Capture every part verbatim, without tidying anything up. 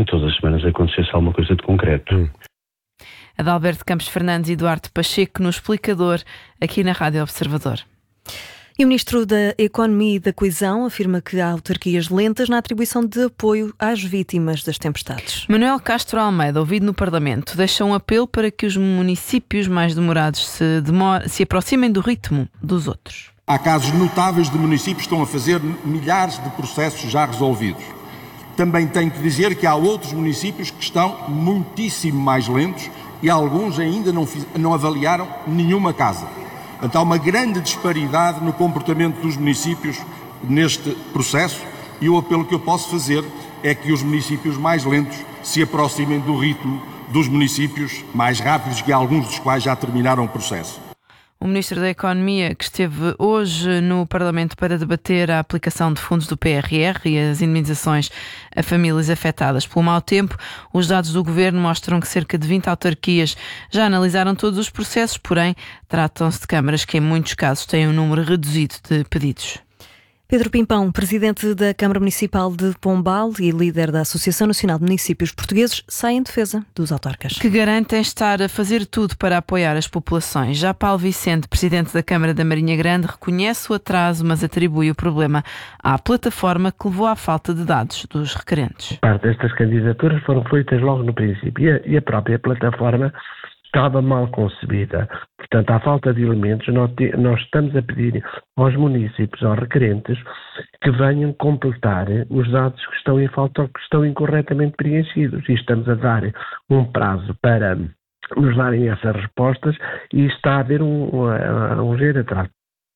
todas as semanas acontecesse alguma coisa de concreto. Hum. Adalberto Campos Fernandes e Duarte Pacheco no Explicador, aqui na Rádio Observador. E o Ministro da Economia e da Coesão afirma que há autarquias lentas na atribuição de apoio às vítimas das tempestades. Manuel Castro Almeida, ouvido no Parlamento, deixa um apelo para que os municípios mais demorados se, demore, se aproximem do ritmo dos outros. Há casos notáveis de municípios que estão a fazer milhares de processos já resolvidos. Também tenho que dizer que há outros municípios que estão muitíssimo mais lentos e alguns ainda não, fiz, não avaliaram nenhuma casa. Portanto, há uma grande disparidade no comportamento dos municípios neste processo e o apelo que eu posso fazer é que os municípios mais lentos se aproximem do ritmo dos municípios mais rápidos, que alguns dos quais já terminaram o processo. O Ministro da Economia, que esteve hoje no Parlamento para debater a aplicação de fundos do P R R e as indemnizações a famílias afetadas pelo mau tempo, os dados do Governo mostram que cerca de vinte autarquias já analisaram todos os processos, porém tratam-se de câmaras que em muitos casos têm um número reduzido de pedidos. Pedro Pimpão, presidente da Câmara Municipal de Pombal e líder da Associação Nacional de Municípios Portugueses, sai em defesa dos autarcas. Que garantem estar a fazer tudo para apoiar as populações. Já Paulo Vicente, presidente da Câmara da Marinha Grande, reconhece o atraso, mas atribui o problema à plataforma que levou à falta de dados dos requerentes. Parte destas candidaturas foram feitas logo no princípio e a, e a própria plataforma estava mal concebida. Portanto, à falta de elementos, nós, te, nós estamos a pedir aos municípios, aos requerentes, que venham completar os dados que estão em falta ou que estão incorretamente preenchidos. E estamos a dar um prazo para nos darem essas respostas e está a haver um, um, um ligeiro atraso.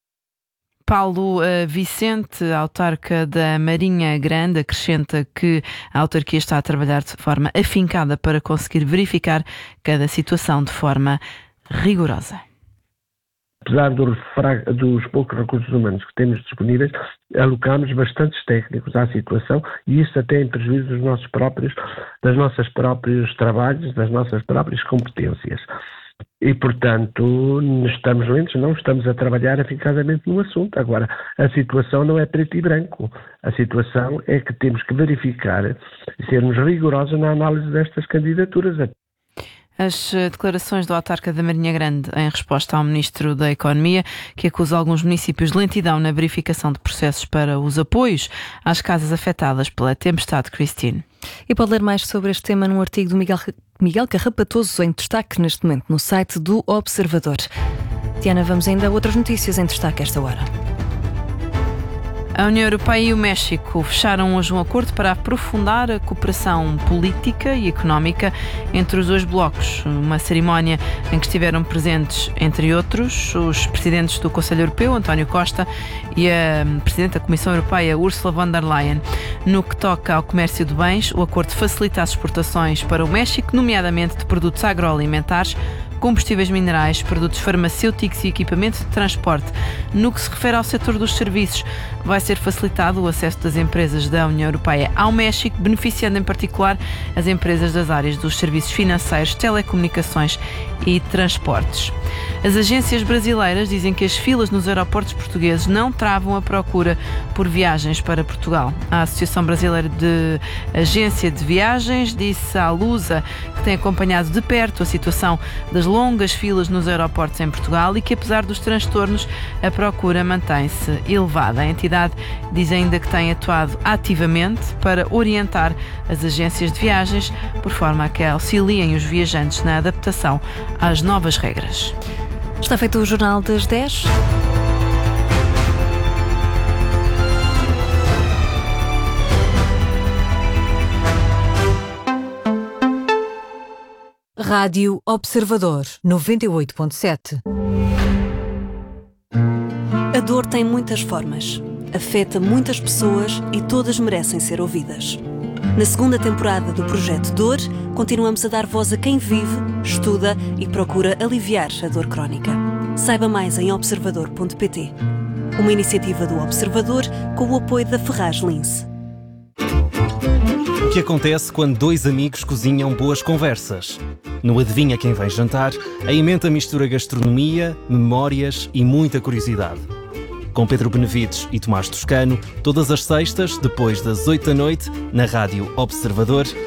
Paulo uh, Vicente, autarca da Marinha Grande, acrescenta que a autarquia está a trabalhar de forma afincada para conseguir verificar cada situação de forma rigorosa. Apesar dos, dos poucos recursos humanos que temos disponíveis, alocamos bastantes técnicos à situação e isso até em prejuízo dos nossos próprios, das nossas próprios trabalhos, das nossas próprias competências. E, portanto, estamos lentos, não estamos a trabalhar afincadamente no assunto. Agora, a situação não é preto e branco. A situação é que temos que verificar e sermos rigorosos na análise destas candidaturas. As declarações do autarca da Marinha Grande em resposta ao Ministro da Economia, que acusa alguns municípios de lentidão na verificação de processos para os apoios às casas afetadas pela tempestade Christine. E pode ler mais sobre este tema num artigo do Miguel, Miguel Carrapatoso, em destaque neste momento no site do Observador. Tiana, vamos ainda a outras notícias em destaque esta hora. A União Europeia e o México fecharam hoje um acordo para aprofundar a cooperação política e económica entre os dois blocos. Uma cerimónia em que estiveram presentes, entre outros, os presidentes do Conselho Europeu, António Costa, e a Presidente da Comissão Europeia, Ursula von der Leyen. No que toca ao comércio de bens, o acordo facilita as exportações para o México, nomeadamente de produtos agroalimentares, combustíveis minerais, produtos farmacêuticos e equipamento de transporte. No que se refere ao setor dos serviços, vai ser facilitado o acesso das empresas da União Europeia ao México, beneficiando em particular as empresas das áreas dos serviços financeiros, telecomunicações e transportes. As agências brasileiras dizem que as filas nos aeroportos portugueses não travam a procura por viagens para Portugal. A Associação Brasileira de Agência de Viagens disse à Lusa que tem acompanhado de perto a situação das longas filas nos aeroportos em Portugal e que, apesar dos transtornos, a procura mantém-se elevada. A entidade diz ainda que tem atuado ativamente para orientar as agências de viagens, por forma a que auxiliem os viajantes na adaptação às novas regras. Está feito o Jornal das dez. Rádio Observador noventa e oito ponto sete. A dor tem muitas formas, afeta muitas pessoas e todas merecem ser ouvidas. Na segunda temporada do Projeto Dor, continuamos a dar voz a quem vive, estuda e procura aliviar a dor crónica. Saiba mais em observador ponto pt. Uma iniciativa do Observador com o apoio da Ferraz Lince. O que acontece quando dois amigos cozinham boas conversas? No Adivinha Quem Vem Jantar, a emenda mistura gastronomia, memórias e muita curiosidade. Com Pedro Benevides e Tomás Toscano, todas as sextas, depois das oito da noite, na Rádio Observador,